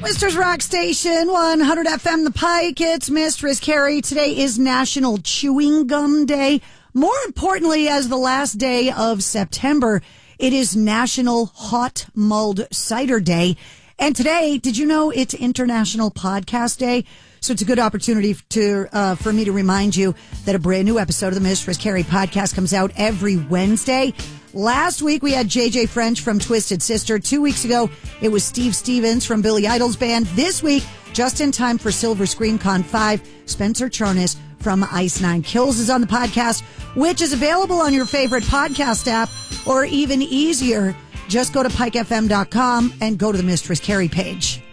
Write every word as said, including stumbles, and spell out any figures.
Mistress Rock Station, one hundred F M The Pike. It's Mistress Carrie. Today is National Chewing Gum Day. More importantly, as the last day of September, it is National Hot Mulled Cider Day. And today, did you know it's International Podcast Day? So it's a good opportunity to uh, for me to remind you that a brand new episode of the Mistress Carrie podcast comes out every Wednesday. Last week, we had J J French from Twisted Sister. Two weeks ago, it was Steve Stevens from Billy Idol's band. This week, just in time for Silver Screen Con five, Spencer Charnas from Ice Nine Kills is on the podcast, which is available on your favorite podcast app, or even easier, just go to pike f m dot com and go to the Mistress Carrie page.